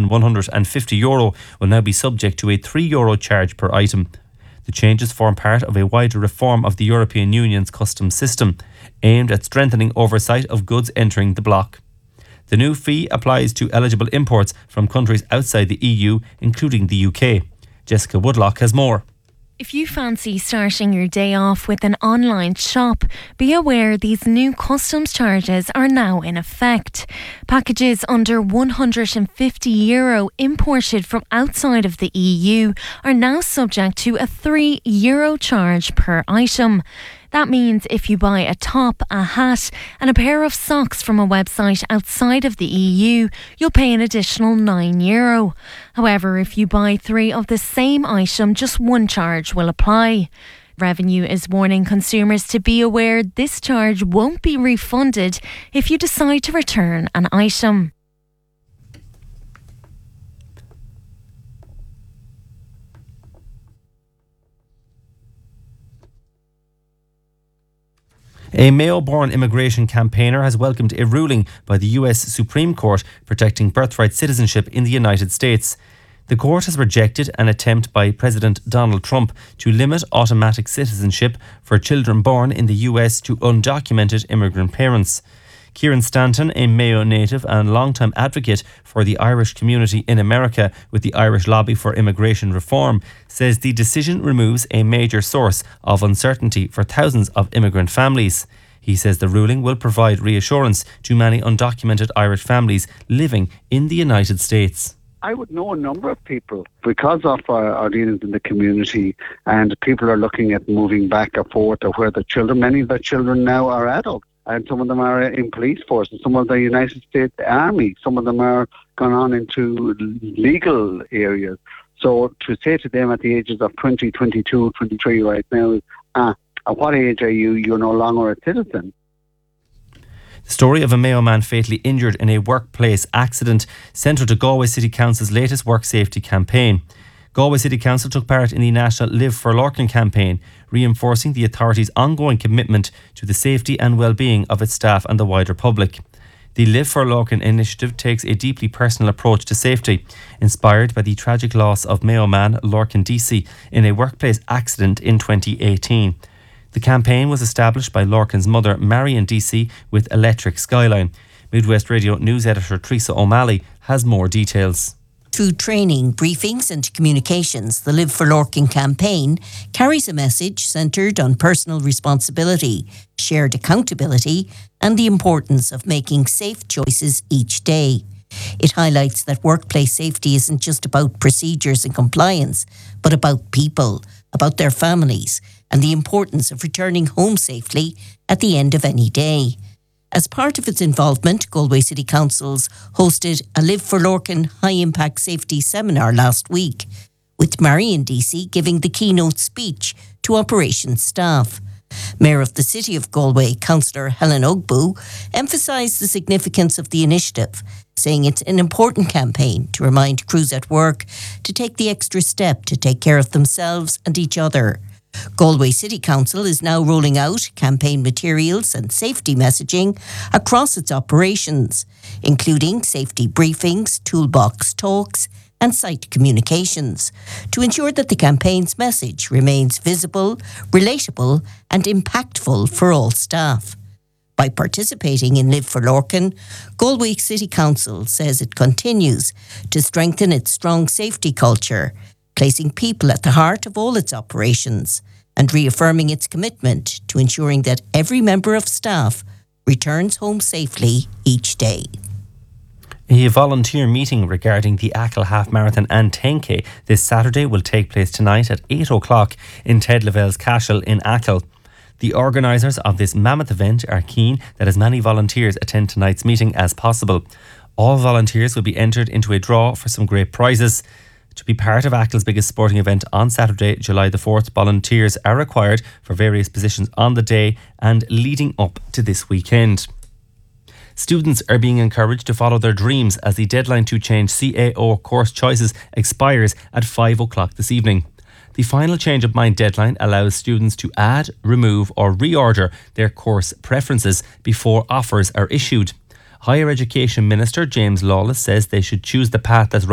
and €150 will now be subject to a €3 charge per item. The changes form part of a wider reform of the European Union's customs system, aimed at strengthening oversight of goods entering the bloc. The new fee applies to eligible imports from countries outside the EU, including the UK. Jessica Woodlock has more. If you fancy starting your day off with an online shop, be aware these new customs charges are now in effect. Packages under €150 imported from outside of the EU are now subject to a €3 charge per item. That means if you buy a top, a hat and a pair of socks from a website outside of the EU, you'll pay an additional €9. However, if you buy 3 of the same item, just one charge will apply. Revenue is warning consumers to be aware this charge won't be refunded if you decide to return an item. A Mayo-born immigration campaigner has welcomed a ruling by the US Supreme Court protecting birthright citizenship in the United States. The court has rejected an attempt by President Donald Trump to limit automatic citizenship for children born in the US to undocumented immigrant parents. Kieran Stanton, a Mayo native and longtime advocate for the Irish community in America with the Irish Lobby for Immigration Reform, says the decision removes a major source of uncertainty for thousands of immigrant families. He says the ruling will provide reassurance to many undocumented Irish families living in the United States. I would know a number of people because of our dealings in the community, and people are looking at moving back and forth to where the children, many of the children now are adults. And some of them are in police forces, some of the United States Army, some of them are gone on into legal areas. So to say to them at the ages of 20, 22, 23 right now, at what age are you? You're no longer a citizen. The story of a Mayo man fatally injured in a workplace accident central to Galway City Council's latest work safety campaign. Galway City Council took part in the national Live for Lorcan campaign, reinforcing the authority's ongoing commitment to the safety and well-being of its staff and the wider public. The Live for Lorcan initiative takes a deeply personal approach to safety, inspired by the tragic loss of Mayo man Lorcan Deasy in a workplace accident in 2018. The campaign was established by Lorcan's mother, Marion Deasy, with Electric Skyline. Midwest Radio News editor Teresa O'Malley has more details. Through training, briefings and communications, the Live for Lorcan campaign carries a message centred on personal responsibility, shared accountability and the importance of making safe choices each day. It highlights that workplace safety isn't just about procedures and compliance, but about people, about their families, and the importance of returning home safely at the end of any day. As part of its involvement, Galway City Councils hosted a Live for Lorcan High Impact Safety Seminar last week, with Marion Deasy giving the keynote speech to operations staff. Mayor of the City of Galway, Councillor Helen Ogbu, emphasised the significance of the initiative, saying it's an important campaign to remind crews at work to take the extra step to take care of themselves and each other. Galway City Council is now rolling out campaign materials and safety messaging across its operations, including safety briefings, toolbox talks and site communications, to ensure that the campaign's message remains visible, relatable and impactful for all staff. By participating in Live for Lorcan, Galway City Council says it continues to strengthen its strong safety culture, placing people at the heart of all its operations and reaffirming its commitment to ensuring that every member of staff returns home safely each day. A volunteer meeting regarding the Achill Half Marathon and 10K this Saturday will take place tonight at 8 o'clock in Ted Lavell's Cashel in Achill. The organisers of this mammoth event are keen that as many volunteers attend tonight's meeting as possible. All volunteers will be entered into a draw for some great prizes. To be part of Achill's biggest sporting event on Saturday, July the 4th, volunteers are required for various positions on the day and leading up to this weekend. Students are being encouraged to follow their dreams as the deadline to change CAO course choices expires at 5 o'clock this evening. The final change of mind deadline allows students to add, remove or reorder their course preferences before offers are issued. Higher Education Minister James Lawless says they should choose the path that's